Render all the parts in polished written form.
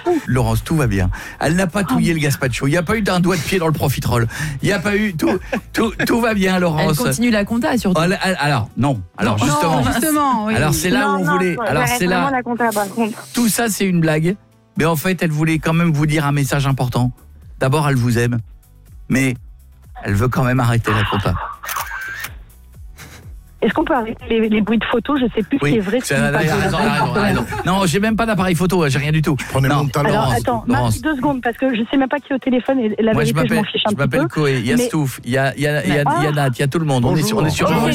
Laurence, tout va bien. Elle n'a pas touillé le gazpacho. Il n'y a pas eu d'un doigt de pied dans le profiterole. Il n'y a pas eu tout va bien, Laurence. Elle continue la compta surtout. Alors non. Alors justement. Oui. Alors c'est là où on voulait. Alors c'est là. La compta, par contre. Tout ça c'est une blague. Mais en fait, elle voulait quand même vous dire un message important. D'abord, elle vous aime. Mais elle veut quand même arrêter la compta. Est-ce qu'on peut arrêter les bruits de photos? Je sais plus ce qui est vrai. Raison. Non, j'ai même pas d'appareil photo, j'ai rien du tout. Prenez mon talent. Alors attends, Marie, 2 secondes, parce que je sais même pas qui est au téléphone et la vérité, je m'en fiche un petit peu. Je m'appelle Koé, il y a Stouff, il y a Nat, il y a tout le monde. On est sur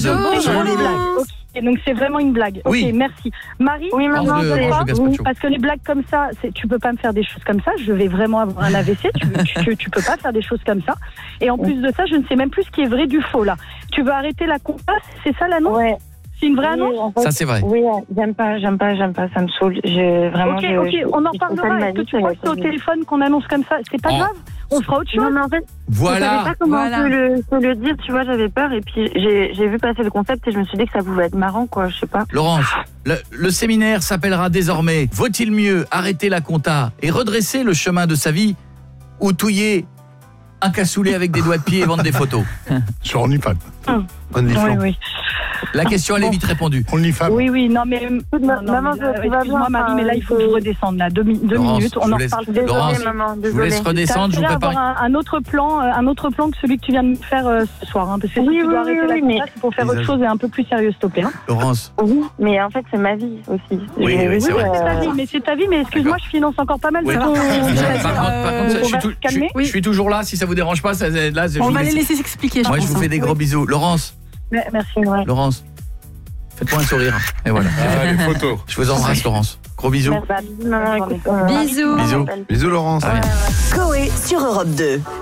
donc c'est vraiment une blague. Oui. Ok, merci. Marie, parce que les blagues comme ça, tu peux pas me faire des choses comme ça. Je vais vraiment avoir un AVC. Tu peux pas faire des choses comme ça. Et en plus de ça, je ne sais même plus ce qui est vrai du faux là. Tu veux arrêter la compta? C'est ça l'annonce? Ouais. C'est une vraie annonce? En fait, ça c'est vrai. Oui, j'aime pas, ça me saoule. Ok, on en parlera. Est-ce que tu crois que c'est au téléphone qu'on annonce comme ça? C'est pas grave? On fera autre chose. Non, mais en fait, voilà. Je savais pas comment on peut le dire, tu vois, j'avais peur et puis j'ai vu passer le concept et je me suis dit que ça pouvait être marrant, quoi, je sais pas. Laurence, le séminaire s'appellera désormais « Vaut-il mieux arrêter la compta et redresser le chemin de sa vie ou touiller un cassoulet avec des doigts de pied et vendre des photos ?» Sur OnlyFans. Oui. La question, elle est vite répondue. OnlyFans. Oui, non, mais maman, excuse-moi, Marie, mais là, il faut que je redescende, là. 2 minutes, on en reparle. Laurence, maman, je vous laisse redescendre, je vous prépare. un autre plan que celui que tu viens de me faire ce soir, hein, parce que si tu dois arrêter la compta, c'est pour faire autre chose et un peu plus sérieux, s'il te plaît. Laurence. Oui, mais en fait, c'est ma vie aussi. Oui, c'est vrai. C'est ta vie, mais excuse-moi, je finance encore pas mal. Par contre, je suis toujours là, si ça vous dérange pas. On va les laisser s'expliquer. Moi, je vous fais des gros bisous. Laurence. Merci, Laurence, faites-moi un sourire. Et voilà. Les photos. Je vous embrasse, Laurence. Gros bisous. Bisous. Bisous, Laurence. Koé sur Europe 2.